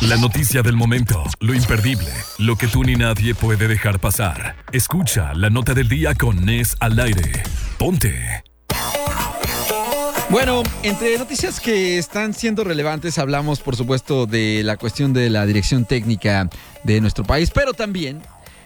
La noticia del momento, lo imperdible, lo que tú ni nadie puede dejar pasar. Escucha la nota del día con Nes al aire. Ponte. Bueno, entre noticias que están siendo relevantes hablamos, por supuesto, de la cuestión de la dirección técnica de nuestro país, pero también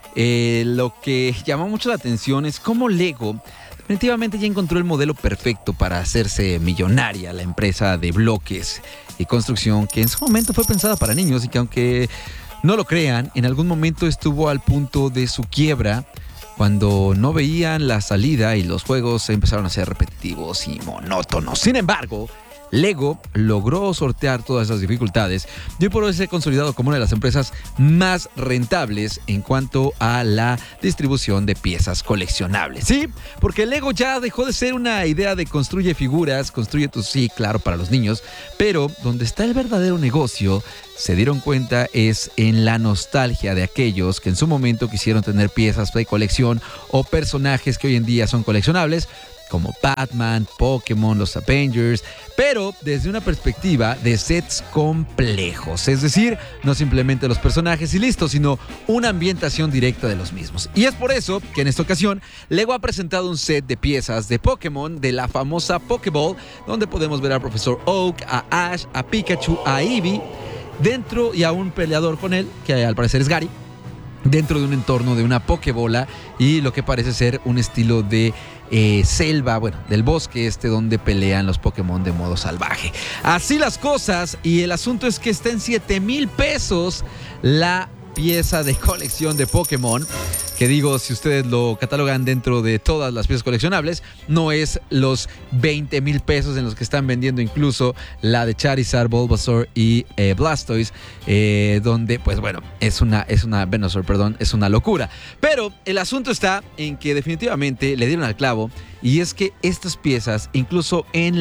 lo que llamó mucho la atención es cómo Lego definitivamente ya encontró el modelo perfecto para hacerse millonaria, la empresa de bloques y construcción que en su momento fue pensada para niños y que, aunque no lo crean, en algún momento estuvo al punto de su quiebra cuando no veían la salida y los juegos empezaron a ser repetitivos y monótonos. Sin embargo, Lego logró sortear todas esas dificultades y hoy por hoy se ha consolidado como una de las empresas más rentables en cuanto a la distribución de piezas coleccionables. Sí, porque Lego ya dejó de ser una idea de construye figuras, construye tu sí, claro, para los niños, pero donde está el verdadero negocio, se dieron cuenta, es en la nostalgia de aquellos que en su momento quisieron tener piezas de colección o personajes que hoy en día son coleccionables, como Batman, Pokémon, los Avengers, pero desde una perspectiva de sets complejos, es decir, no simplemente los personajes y listo, sino una ambientación directa de los mismos. Y es por eso que en esta ocasión Lego ha presentado un set de piezas de Pokémon de la famosa Pokéball, donde podemos ver al Profesor Oak, a Ash, a Pikachu, a Eevee, dentro y a un peleador con él, que al parecer es Gary, dentro de un entorno de una Pokébola y lo que parece ser un estilo de selva, bueno, del bosque donde pelean los Pokémon de modo salvaje. Así las cosas, y el asunto es que está en 7,000 pesos la pieza de colección de Pokémon, que digo, si ustedes lo catalogan dentro de todas las piezas coleccionables, no es los 20,000 pesos en los que están vendiendo incluso la de Charizard, Bulbasaur y Blastoise, donde, pues bueno, es una Venusaur, perdón, es una locura. Pero el asunto está en que definitivamente le dieron al clavo, y es que estas piezas, incluso en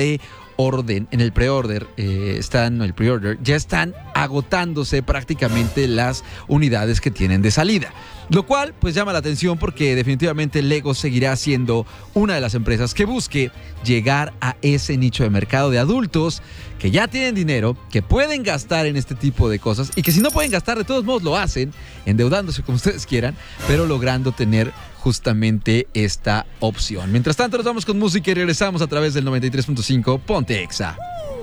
el pre-order, ya están agotándose prácticamente las unidades que tienen de salida. Lo cual pues llama la atención porque definitivamente Lego seguirá siendo una de las empresas que busque llegar a ese nicho de mercado de adultos que ya tienen dinero, que pueden gastar en este tipo de cosas y que si no pueden gastar, de todos modos lo hacen, endeudándose como ustedes quieran, pero logrando tener justamente esta opción. Mientras tanto, nos vamos con música y regresamos a través del 93.5 Ponte Exa.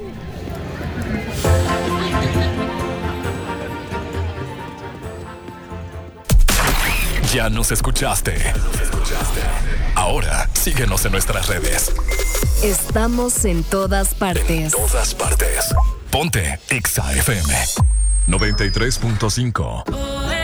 Ya nos escuchaste. Ahora síguenos en nuestras redes. Estamos en todas partes. Ponte Exa FM 93.5.